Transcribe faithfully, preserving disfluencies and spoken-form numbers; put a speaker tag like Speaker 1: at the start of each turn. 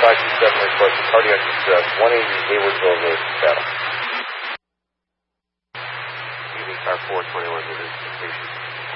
Speaker 1: five two seven requesting cardiac distress, one eighty Haywardsville Road, Seattle.
Speaker 2: Evening, car four twenty-one, to this station.